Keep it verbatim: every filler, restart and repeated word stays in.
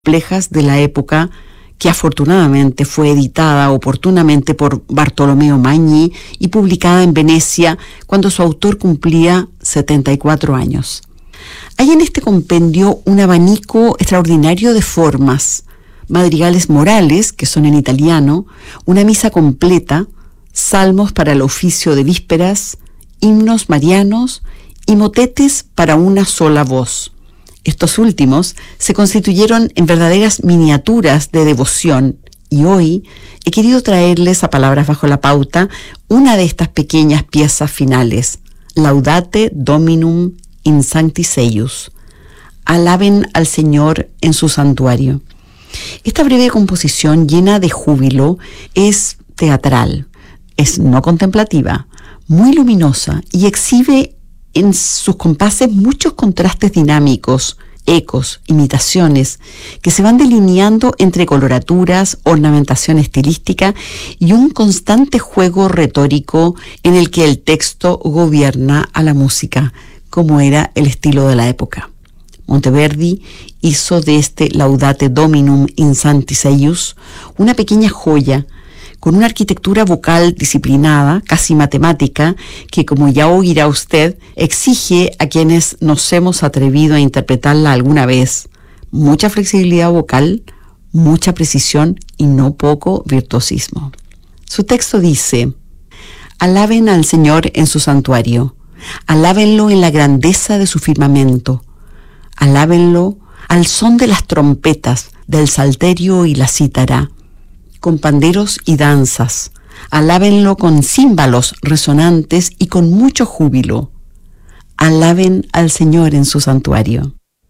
complejas de la época, que afortunadamente fue editada oportunamente por Bartolomeo Magni y publicada en Venecia cuando su autor cumplía setenta y cuatro años. Hay en este compendio un abanico extraordinario de formas: madrigales morales, que son en italiano, una misa completa, salmos para el oficio de vísperas, himnos marianos y motetes para una sola voz. Estos últimos se constituyeron en verdaderas miniaturas de devoción, y hoy he querido traerles a Palabras bajo la pauta una de estas pequeñas piezas finales: Laudate Dominum in sanctis eius. Alaben al Señor en su santuario. Esta breve composición llena de júbilo es teatral, es no contemplativa, muy luminosa y exhibe en sus compases muchos contrastes dinámicos, ecos, imitaciones, que se van delineando entre coloraturas, ornamentación estilística y un constante juego retórico en el que el texto gobierna a la música, como era el estilo de la época. Monteverdi hizo de este Laudate Dominum in sanctis eius una pequeña joya con una arquitectura vocal disciplinada, casi matemática, que, como ya oirá usted, exige a quienes nos hemos atrevido a interpretarla alguna vez mucha flexibilidad vocal, mucha precisión y no poco virtuosismo. Su texto dice: alaben al Señor en su santuario, alábenlo en la grandeza de su firmamento, alábenlo al son de las trompetas, del salterio y la cítara, con panderos y danzas, alábenlo con címbalos resonantes y con mucho júbilo. Alaben al Señor en su santuario.